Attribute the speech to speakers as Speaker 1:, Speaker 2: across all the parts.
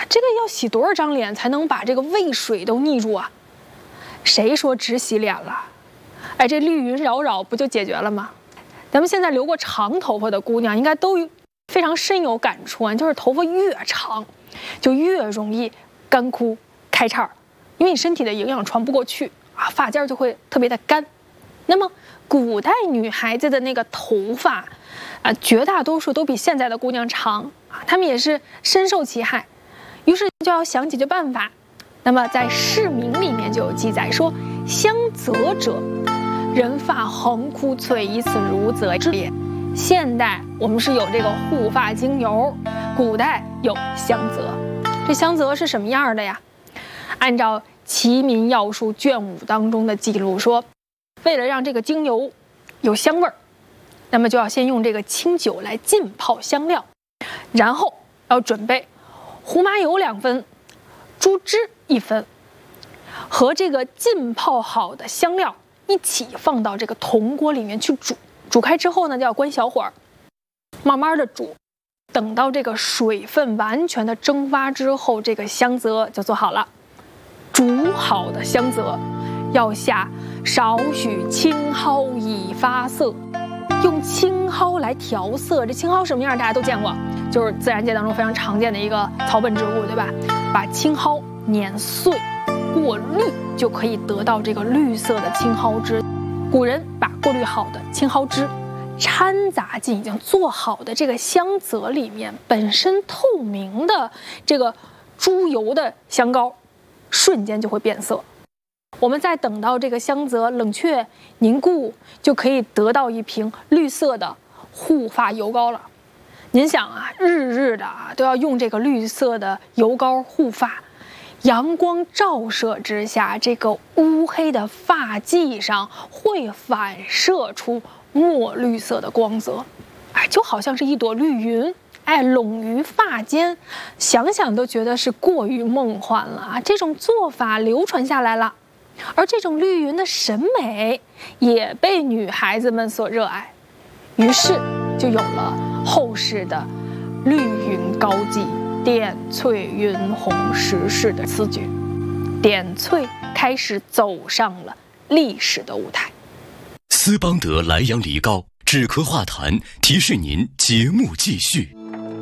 Speaker 1: 这个要洗多少张脸才能把这个渭水都腻住啊？谁说只洗脸了？哎，这绿云扰扰不就解决了吗？咱们现在留过长头发的姑娘应该都非常深有感触啊，就是头发越长，就越容易干枯开叉，因为你身体的营养传不过去啊，发尖就会特别的干。那么古代女孩子的那个头发啊，绝大多数都比现在的姑娘长啊，她们也是深受其害，于是就要想解决办法。那么在《释名》里面就有记载说，香泽者，人发横枯淬，以此如泽之也。现代我们是有这个护发精油，古代有香泽。这香泽是什么样的呀？按照《齐民要术》卷5当中的记录说，为了让这个精油有香味儿，那么就要先用这个清酒来浸泡香料，然后要准备胡麻油2分，猪脂1分，和这个浸泡好的香料一起放到这个铜锅里面去煮。煮开之后呢，就要关小火，慢慢的煮，等到这个水分完全的蒸发之后，这个香泽就做好了。煮好的香泽要下少许青蒿以发色，用青蒿来调色。这青蒿什么样大家都见过，就是自然界当中非常常见的一个草本植物，对吧？把青蒿碾碎过滤，就可以得到这个绿色的青蒿汁。古人把过滤好的青蒿汁掺杂进已经做好的这个香泽里面，本身透明的这个猪油的香膏瞬间就会变色。我们再等到这个香泽冷却凝固，就可以得到一瓶绿色的护发油膏了。您想啊，日日的都要用这个绿色的油膏护发，阳光照射之下，这个乌黑的发髻上会反射出墨绿色的光泽，哎，就好像是一朵绿云，哎，拢于发间，想想都觉得是过于梦幻了啊！这种做法流传下来了，而这种绿云的审美也被女孩子们所热爱，于是就有了后世的绿云高髻、点翠云红十世的词句，点翠开始走上了历史的舞台。
Speaker 2: 斯邦德莱阳梨膏止咳化痰，提示您节目继续。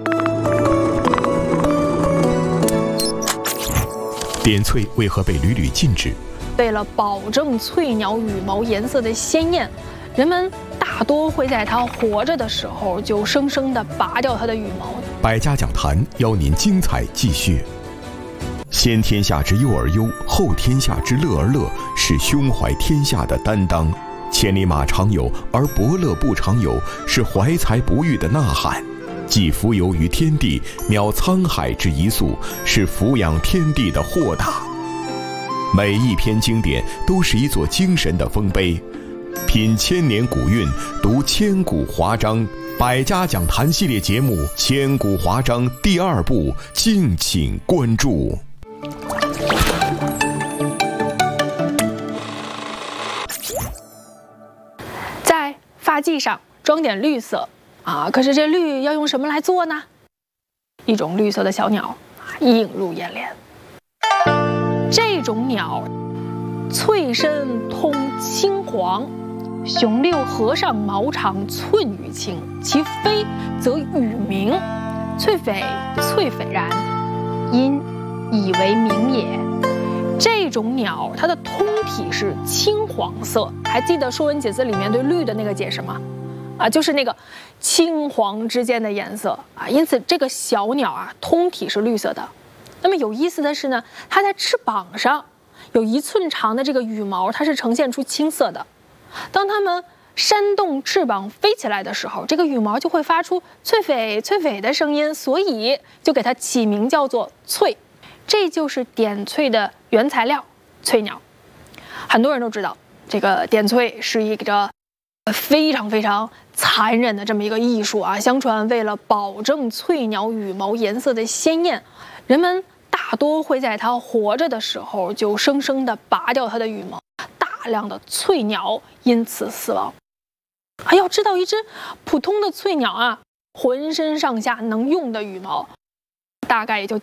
Speaker 3: 点翠为何被屡屡禁止？
Speaker 1: 为了保证翠鸟羽毛颜色的鲜艳，人们大多会在它活着的时候就生生地拔掉它的羽毛。
Speaker 3: 百家讲坛邀您精彩继续。先天下之忧而忧，后天下之乐而乐，是胸怀天下的担当。千里马常有，而伯乐不常有，是怀才不遇的呐喊。既浮游于天地，渺沧海之一粟，是俯仰天地的豁达。每一篇经典都是一座精神的丰碑，品千年古韵，读千古华章。百家讲坛系列节目《千古华章》第2部，敬请关注。
Speaker 1: 在发髻上装点绿色啊，可是这绿要用什么来做呢？一种绿色的小鸟映入眼帘。这种鸟翠身通青黄，雄六合上毛长寸余轻，其飞则羽鸣，翠匪翠匪然，因以为鸣也。这种鸟它的通体是青黄色，还记得《说文解字》里面对绿的那个解释吗？啊，就是那个青黄之间的颜色啊，因此这个小鸟啊通体是绿色的。那么有意思的是呢，它在翅膀上有1寸长的这个羽毛，它是呈现出青色的。当它们扇动翅膀飞起来的时候，这个羽毛就会发出翠匪翠匪的声音，所以就给它起名叫做翠。这就是点翠的原材料翠鸟。很多人都知道，这个点翠是一个非常非常残忍的这么一个艺术啊。相传为了保证翠鸟羽毛颜色的鲜艳，人们大多会在它活着的时候就生生地拔掉它的羽毛，大量的翠鸟因此死亡。要知道，一只普通的翠鸟啊，浑身上下能用的羽毛大概也就